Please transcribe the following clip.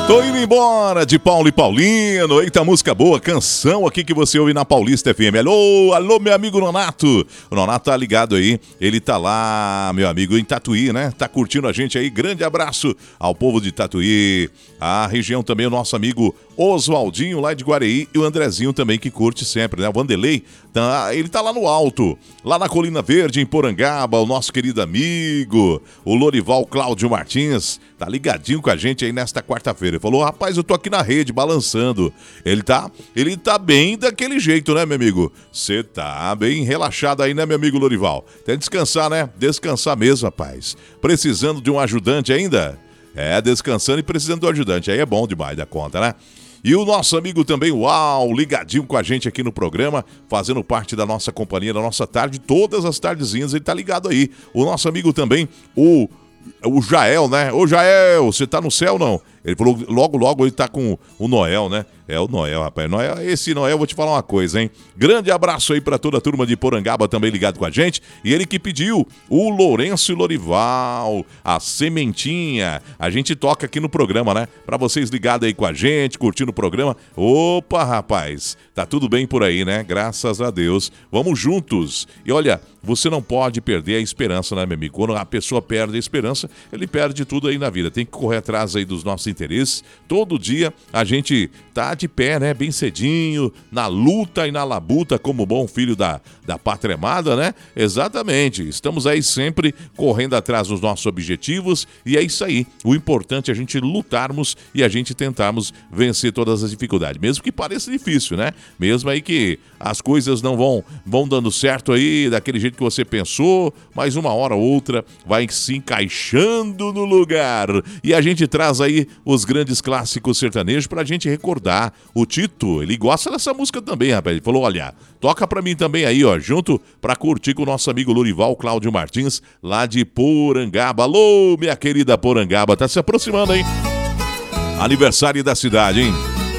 Tô indo embora de Paulo e Paulino. Eita, música boa, canção aqui que você ouve na Paulista FM. Alô, alô, meu amigo Nonato. O Nonato tá ligado aí. Ele tá lá, meu amigo, em Tatuí, né? Tá curtindo a gente aí. Grande abraço ao povo de Tatuí. A região também, o nosso amigo Oswaldinho lá de Guareí e o Andrezinho também que curte sempre, né? O Vanderlei, ele tá lá no alto, lá na Colina Verde, em Porangaba, o nosso querido amigo, o Lorival Cláudio Martins, tá ligadinho com a gente aí nesta quarta-feira. Ele falou, rapaz, eu tô aqui na rede, balançando. Ele tá bem daquele jeito, né, meu amigo? Você tá bem relaxado aí, né, meu amigo Lorival? Tem que descansar, né? Descansar mesmo, rapaz. Precisando de um ajudante ainda? Descansando e precisando do ajudante. Aí é bom demais da conta, né? E o nosso amigo também, uau, ligadinho com a gente aqui no programa, fazendo parte da nossa companhia, da nossa tarde, todas as tardezinhas, ele tá ligado aí. O nosso amigo também, o Jael, né? Ô Jael, você tá no céu não? Ele falou, logo ele tá com o Noel, né? É o Noel, rapaz. Esse Noel, vou te falar uma coisa, hein? Grande abraço aí pra toda a turma de Porangaba também ligado com a gente. E ele que pediu, o Lourenço e Lorival, a Sementinha. A gente toca aqui no programa, né? Pra vocês ligados aí com a gente, curtindo o programa. Opa, rapaz, tá tudo bem por aí, né? Graças a Deus. Vamos juntos. E olha, você não pode perder a esperança, né, meu amigo? Quando a pessoa perde a esperança, ele perde tudo aí na vida. Tem que correr atrás aí dos nossos interesses. Todo dia a gente tá de pé, né? Bem cedinho, na luta e na labuta, como bom filho da pátria amada, né? Exatamente. Estamos aí sempre correndo atrás dos nossos objetivos e é isso aí. O importante é a gente lutarmos e a gente tentarmos vencer todas as dificuldades. Mesmo que pareça difícil, né? Mesmo aí que as coisas não vão dando certo aí, daquele jeito que você pensou, mas uma hora ou outra vai se encaixando no lugar. E a gente traz aí os grandes clássicos sertanejos pra gente recordar. O Tito, ele gosta dessa música também, rapaz. Ele falou, olha, toca pra mim também aí, ó, junto pra curtir com o nosso amigo Lorival Cláudio Martins, lá de Porangaba. Alô, minha querida Porangaba, tá se aproximando, hein? Aniversário da cidade, hein?